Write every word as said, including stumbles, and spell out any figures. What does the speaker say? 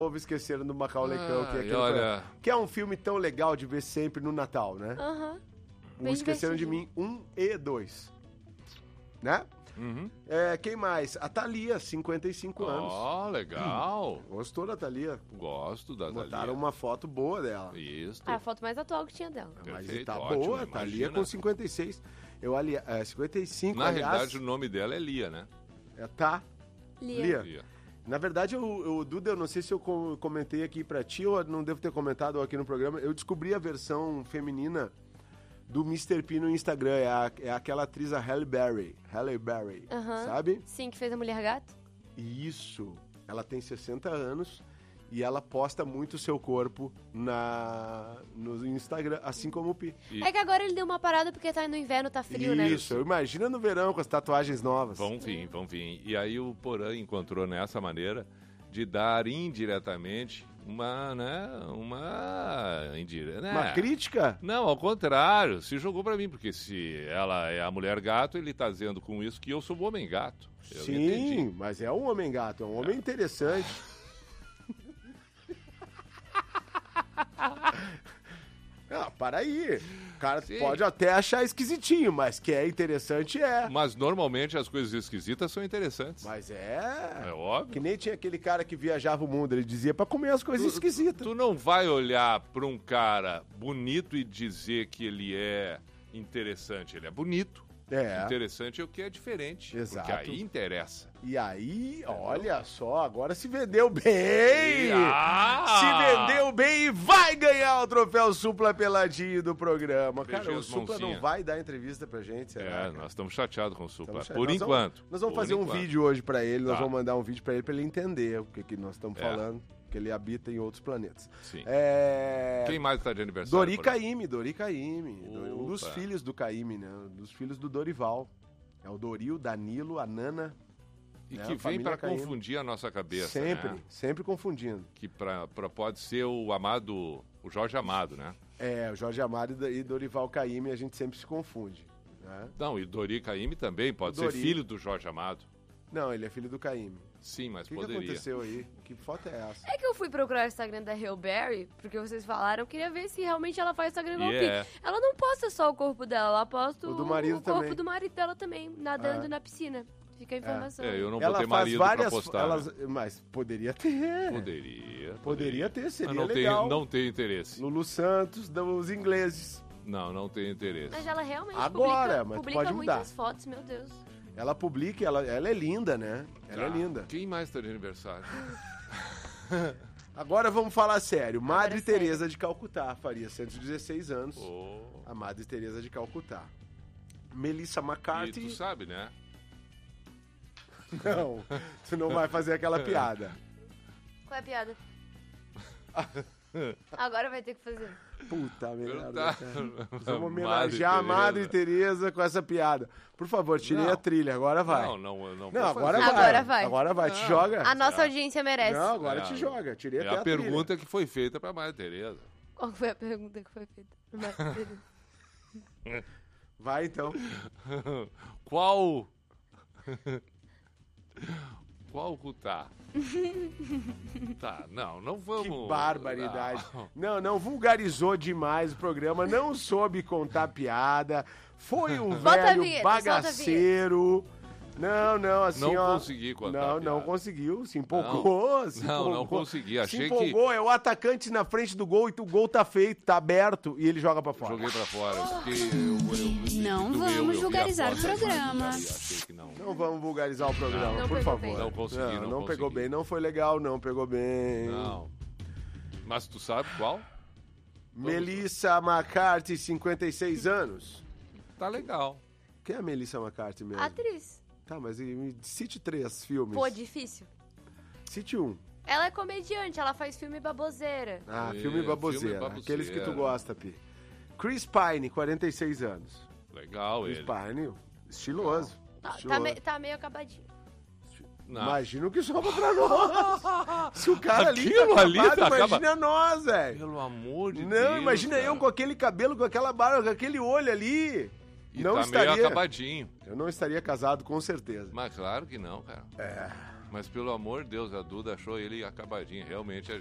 Novo Esqueceram do Macaulay Ah, Culkin, que é, aquele olha... programa, que é um filme tão legal de ver sempre no Natal, né? Aham. Um Bem Esqueceram de divertidinho. Mim, um e dois. Né? Uhum. É, quem mais? A Thalia, cinquenta e cinco anos. Ó, legal. Gostou da Thalia? Gosto da Botaram Thalia. uma foto boa dela. Isso. Ah, a foto mais atual que tinha dela. Mas Perfeito, tá ótimo, boa, Thalia imagina. com cinquenta e seis. Eu ali, é, cinquenta e cinco, Na aliás, realidade, o nome dela é Lia, né? é, tá. Lia. Lia. Lia. Na verdade, o, o Duda, eu não sei se eu co- comentei aqui pra ti ou não devo ter comentado aqui no programa, eu descobri a versão feminina do mister P no Instagram, é, a- é aquela atriz, a Halle Berry, Halle Berry, Aham. sabe? Sim, que fez a Mulher Gato. Isso, ela tem sessenta anos e ela posta muito o seu corpo na, no Instagram, assim como o Pi. E É que agora ele deu uma parada porque tá no inverno, tá frio, né? Isso, imagina no verão com as tatuagens novas. vão vir, vão vir. E aí o Porã encontrou nessa maneira de dar indiretamente uma, né, uma indireta, né? Uma crítica? Não, ao contrário, se jogou pra mim, porque se ela é a mulher gato, ele tá dizendo com isso que eu sou o homem gato. Eu Sim, entendi. mas é um homem gato, é um homem interessante. Ah, para aí. O cara Sim. pode até achar esquisitinho, mas que é interessante é. Mas normalmente as coisas esquisitas são interessantes. Mas é. É óbvio. Que nem tinha aquele cara que viajava o mundo, ele dizia pra comer as coisas esquisitas. Tu não vai olhar pra um cara bonito e dizer que ele é interessante. Ele é bonito. É. Interessante é o que é diferente. Exato. Porque aí interessa. E aí, olha só, agora se vendeu bem! Ah! Se vendeu bem e vai ganhar o troféu Supla Peladinho do programa. Cara, Beijinho o as Supla não mãozinhas. vai dar entrevista pra gente, será? É, cara? nós estamos chateados com o Supla. Estamos Por nós enquanto. Vamos, nós vamos Por fazer um enquanto. vídeo hoje pra ele, nós Tá. vamos mandar um vídeo pra ele pra ele entender o que, que nós estamos É. falando, que ele habita em outros planetas. Sim. É... Quem mais está de aniversário? Dori por aí? Caymmi, Dori Caymmi. Um dos Opa. filhos do Caymmi, né? Um dos filhos do Dorival. É o Doril, Danilo, a Nana. E né? que A vem família para Caymmi. confundir a nossa cabeça. Sempre, Né? sempre confundindo. Que pra, pra, pode ser o amado, o Jorge Amado, né? É, o Jorge Amado e Do- e Dorival Caymmi a gente sempre se confunde. Né? Não, e Dori Caymmi também pode O ser Dori. filho do Jorge Amado. Não, ele é filho do Caymmi. Sim, mas O que, que poderia. aconteceu aí? Que foto é essa? É que eu fui procurar o Instagram da Hillberry, porque vocês falaram, eu queria ver se realmente ela faz Instagram igual o Yeah. Pi. Ela não posta só o corpo dela, ela posta O do marido o corpo também. do marido dela também, nadando Ah. na piscina. Fica a informação. É, eu não Ela botei faz marido várias... pra postar. elas- né? Mas poderia ter. Poderia. Poderia ter, seria Mas não legal. tem, não tem interesse. Lulu Santos, dos ingleses. Não, não tem interesse. Mas ela realmente Agora, publica, mas tu publica pode mudar. muitas fotos, meu Deus. Ela publica, ela, ela é linda, né? Ela é Ah, linda. Quem mais está de aniversário? Agora vamos falar sério. Madre é sério. Teresa de Calcutá faria cento e dezesseis anos. Oh. A Madre Teresa de Calcutá. Melissa E McCarthy. tu sabe, né? Não, tu não vai fazer aquela piada. Qual é a piada? Agora vai ter que fazer. Puta merda. Verdade. cara. Vamos homenagear a Madre Teresa com essa piada. Por favor, tirei Não. a trilha, agora vai. Não, não, não. Não, vou agora fazer. vai. Agora vai. Agora vai, te Não. joga. A nossa É. audiência merece. Não, agora É. te joga. Tirei É até a a, trilha. pergunta que foi feita pra Maria Tereza. Qual foi a pergunta que foi feita? Vai então. Qual... Qual Cutá? Tá, não, não vamos... Que barbaridade. Não. Não, não, vulgarizou demais o programa, não soube contar piada, foi um Solta a velho vinheta, solta a bagaceiro. Não, não, assim, Não ó. consegui contar Não, a não piada. conseguiu, se empolgou. se Não, empolgou. não consegui, achei se que- empolgou, é o atacante na frente do gol e o gol tá feito, tá aberto e ele joga pra fora. Joguei pra fora, porque eu... eu, eu Não doeu, vamos eu vi a vulgarizar foto, o mas programa. aí achei que não. Não vamos vulgarizar o programa, Não por pegou favor. bem. Não consegui, não, não não pegou consegui. bem, não foi legal, não pegou bem. Não. Mas tu sabe qual? Melissa McCarthy, cinquenta e seis anos. Tá legal. Quem é a Melissa McCarthy mesmo? Atriz. Tá, mas e- me cite três filmes. Pô, difícil. Cite um. Ela é comediante, ela faz filme baboseira. Ah, É, filme baboseira. filme baboseira. Aqueles que tu gosta, Pi. Chris Pine, quarenta e seis anos. Legal Chris ele. Pine, estiloso. Tá, tá, estiloso. me- tá meio acabadinho. Não. Imagina o que sobra pra nós. Se o cara ali Aquilo tá ali acabado, tá imagina nós, velho. Pelo amor de Não, Deus. imagina cara. eu com aquele cabelo, com aquela barba, com aquele olho ali. E não tá estaria. meio acabadinho. Eu não estaria casado, com certeza. Mas claro que não, cara. É. Mas pelo amor de Deus, a Duda achou ele acabadinho. Realmente